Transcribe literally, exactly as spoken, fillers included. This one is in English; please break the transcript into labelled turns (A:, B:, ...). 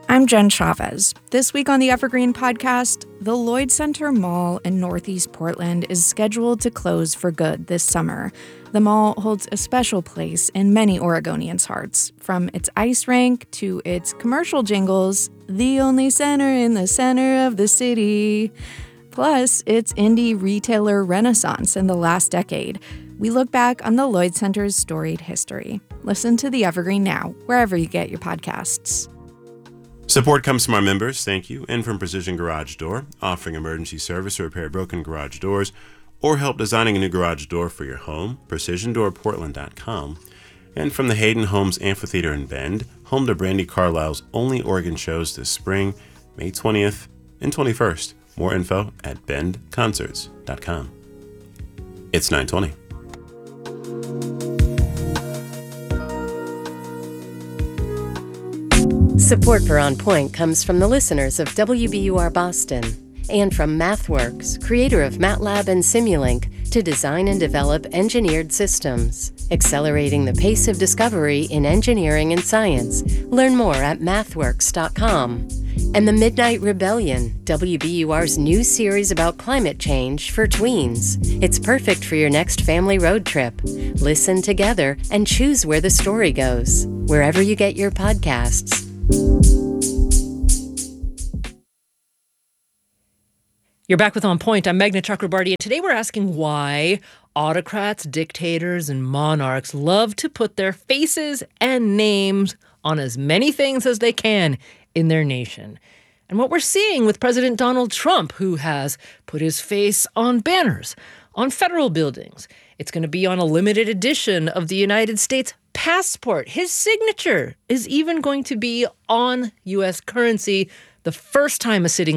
A: I'm Jen Chavez. This week on the Evergreen Podcast, the Lloyd Center Mall in Northeast Portland is scheduled to close for good this summer. The mall holds a special place in many Oregonians' hearts, from its ice rink to its commercial jingles, the only center in the center of the city. Plus, its indie retailer renaissance in the last decade. We look back on the Lloyd Center's storied history. Listen to the Evergreen now, wherever you get your podcasts.
B: Support comes from our members, thank you, and from Precision Garage Door, offering emergency service to repair broken garage doors or help designing a new garage door for your home, precision door portland dot com, and from the Hayden Homes Amphitheater in Bend, home to Brandi Carlile's only Oregon shows this spring, May twentieth and twenty-first. More info at bend concerts dot com. It's nine twenty.
C: Support for On Point comes from the listeners of W B U R Boston and from MathWorks, creator of MATLAB and Simulink, to design and develop engineered systems, accelerating the pace of discovery in engineering and science. Learn more at mathworks dot com. And The Midnight Rebellion, W B U R's new series about climate change for tweens. It's perfect for your next family road trip. Listen together and choose where the story goes, wherever you get your podcasts.
D: You're back with On Point. I'm Meghna Chakrabarty, and today we're asking why autocrats, dictators, and monarchs love to put their faces and names on as many things as they can in their nation. And what we're seeing with President Donald Trump, who has put his face on banners, on federal buildings. It's going to be on a limited edition of the United States passport. His signature is even going to be on U S currency, the first time a sitting